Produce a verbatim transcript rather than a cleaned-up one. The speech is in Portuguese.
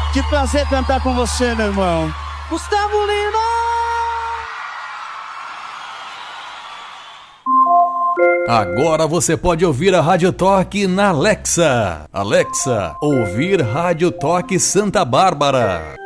Que prazer cantar com você, meu irmão. Gustavo Lima! Agora você pode ouvir a Rádio Toque na Alexa. Alexa, ouvir Rádio Toque Santa Bárbara.